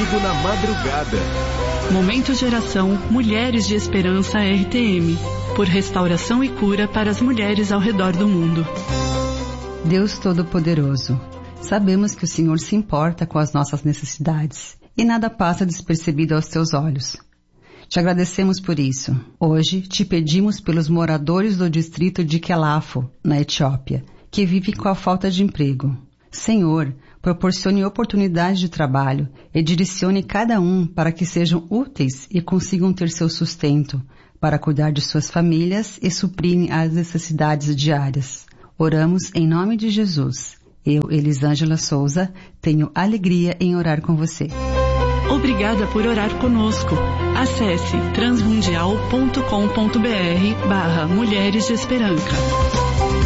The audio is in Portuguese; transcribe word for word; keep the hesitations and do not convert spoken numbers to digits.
Tudo na Madrugada. Momento de oração Mulheres de Esperança R T M, por restauração e cura para as mulheres ao redor do mundo. Deus Todo-Poderoso, sabemos que o Senhor se importa com as nossas necessidades e nada passa despercebido aos teus olhos. Te agradecemos por isso. Hoje te pedimos pelos moradores do distrito de Quelafo, na Etiópia, que vivem com a falta de emprego. Senhor, proporcione oportunidades de trabalho e direcione cada um para que sejam úteis e consigam ter seu sustento, para cuidar de suas famílias e suprirem as necessidades diárias. Oramos em nome de Jesus. Eu, Elisângela Souza, tenho alegria em orar com você. Obrigada por orar conosco. Acesse transmundial ponto com ponto br barra Mulheres de Esperança.